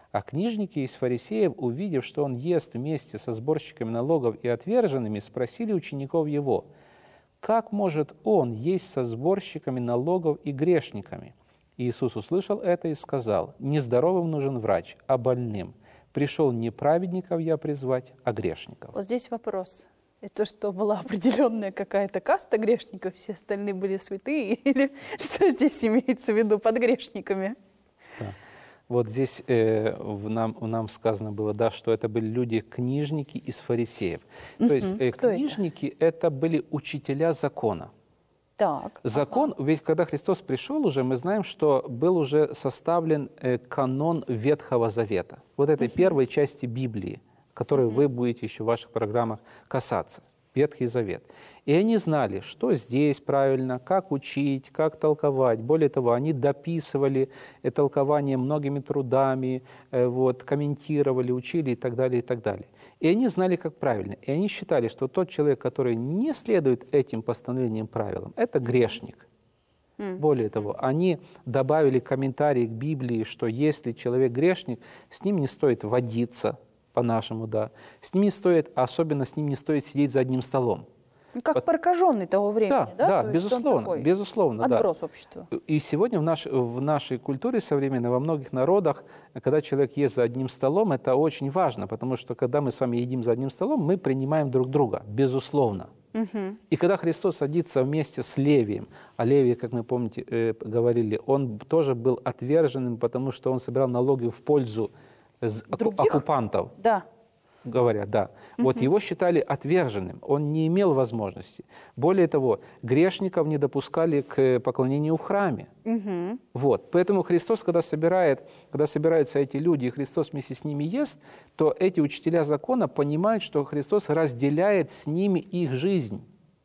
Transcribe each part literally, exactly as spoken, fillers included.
А книжники из фарисеев, увидев, что он ест вместе со сборщиками налогов и отверженными, спросили учеников его: «Как может он есть со сборщиками налогов и грешниками?» Иисус услышал это и сказал: «Нездоровым нужен врач, а больным. Пришел не праведников я призвать, а грешников». Вот здесь вопрос. Это что, была определенная какая-то каста грешников, все остальные были святые? Или что здесь имеется в виду под грешниками? Да. Вот здесь э, в нам, в нам сказано было, да, что это были люди-книжники из фарисеев. То есть э, книжники это? это были учителя закона. Так, Закон, ага. Ведь когда Христос пришел уже, мы знаем, что был уже составлен э, канон Ветхого Завета. Вот этой uh-huh. первой части Библии, которой uh-huh. вы будете еще в ваших программах касаться. Ветхий Завет. И они знали, что здесь правильно, как учить, как толковать. Более того, они дописывали это толкование многими трудами, э, вот, комментировали, учили и так далее, и так далее. И они знали, как правильно. И они считали, что тот человек, который не следует этим постановлениям, правилам, это грешник. Mm. Более того, они добавили комментарии к Библии, что если человек грешник, с ним не стоит водиться, по-нашему, да. С ним не стоит, особенно с ним не стоит сидеть за одним столом. Как Под... прокаженный того времени, да? Да, да, безусловно, безусловно. Отброс да. общества. И сегодня в, наш, в нашей культуре современной, во многих народах, когда человек ест за одним столом, это очень важно, потому что когда мы с вами едим за одним столом, мы принимаем друг друга, безусловно. Угу. И когда Христос садится вместе с Левием, а Левий, как мы помните, э, говорили, он тоже был отверженным, потому что он собирал налоги в пользу Других? оккупантов. Да. Говорят, да. Угу. Вот его считали отверженным, он не имел возможности. Более того, грешников не допускали к поклонению в храме. Угу. Вот. Поэтому Христос, когда, собирает, когда собираются эти люди, и Христос вместе с ними ест, то эти учителя закона понимают, что Христос разделяет с ними их жизнь.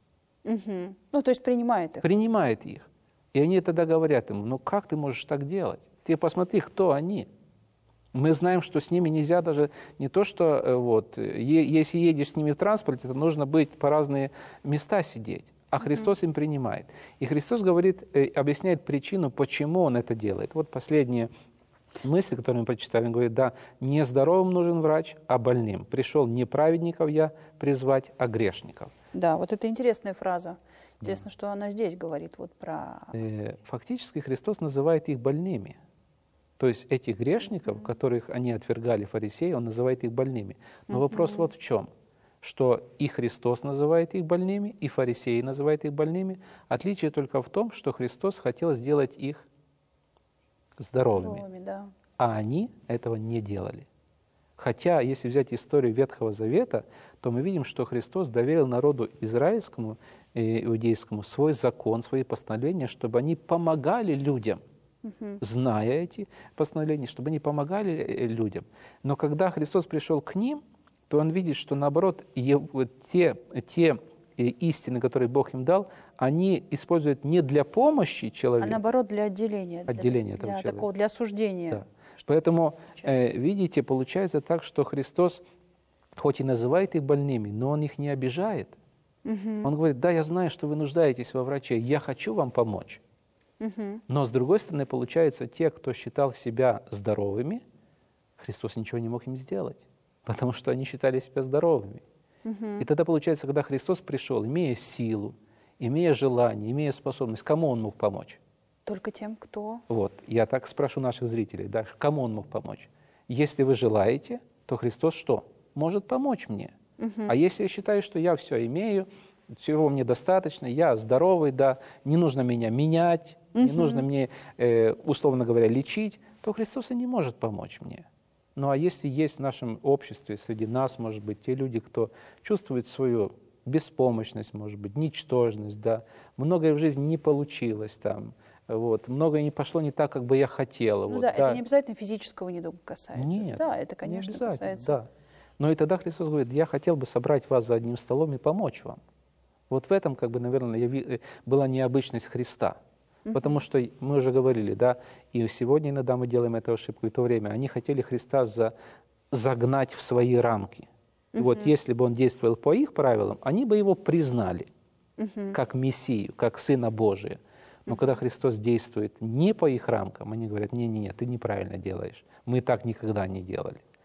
Угу. Ну, то есть принимает их. Принимает их. И они тогда говорят ему: ну как ты можешь так делать? Ты посмотри, кто они. Мы знаем, что с ними нельзя даже не то, что вот, е, если едешь с ними в транспорте, то нужно быть по разные места сидеть. А Христос mm-hmm. им принимает. И Христос говорит, э, объясняет причину, почему Он это делает. Вот последняя мысль, которую мы прочитали, он говорит: да, не здоровым нужен врач, а больным. Пришел не праведников я призвать, а грешников. Да, вот это интересная фраза. Интересно, mm-hmm. что она здесь говорит вот про... Э, фактически Христос называет их больными. То есть этих грешников, mm-hmm. которых они отвергали, фарисеи, он называет их больными. Но mm-hmm. вопрос вот в чем, что и Христос называет их больными, и фарисеи называют их больными. Отличие только в том, что Христос хотел сделать их здоровыми, здоровыми да. а они этого не делали. Хотя, если взять историю Ветхого Завета, то мы видим, что Христос доверил народу израильскому, иудейскому свой закон, свои постановления, чтобы они помогали людям, угу. зная эти постановления, чтобы они помогали людям. Но когда Христос пришел к ним, то Он видит, что наоборот, те, те истины, которые Бог им дал, они используют не для помощи человеку, а наоборот для отделения, отделения для, этого для, человека. Такого, для осуждения. Да. Поэтому, э, видите, получается так, что Христос хоть и называет их больными, но Он их не обижает. Угу. Он говорит: да, я знаю, что вы нуждаетесь во враче, я хочу вам помочь. Угу. Но, с другой стороны, получается, те, кто считал себя здоровыми, Христос ничего не мог им сделать, потому что они считали себя здоровыми. Угу. И тогда, получается, когда Христос пришел, имея силу, имея желание, имея способность, кому Он мог помочь? Только тем, кто... Вот, я так спрошу наших зрителей, да, кому Он мог помочь? Если вы желаете, то Христос что? Может помочь мне. Угу. А если я считаю, что я все имею, всего мне достаточно, я здоровый, да, не нужно меня менять, угу. не нужно мне, э, условно говоря, лечить, то Христос и не может помочь мне. Ну а если есть в нашем обществе, среди нас, может быть, те люди, кто чувствует свою беспомощность, может быть, ничтожность, да, многое в жизни не получилось там, вот, многое не пошло не так, как бы я хотела. Ну вот, да, да, это не обязательно физического недуга касается. Нет, да, это, конечно, касается. Да. Но и тогда Христос говорит: я хотел бы собрать вас за одним столом и помочь вам. Вот в этом, как бы, наверное, яви... была необычность Христа. Uh-huh. Потому что мы уже говорили, да, и сегодня иногда мы делаем эту ошибку, и в то время они хотели Христа за... загнать в свои рамки. И uh-huh. вот если бы Он действовал по их правилам, они бы Его признали uh-huh. как Мессию, как Сына Божия. Но когда Христос действует не по их рамкам, они говорят, не-не-не, ты неправильно делаешь. Мы так никогда не делали.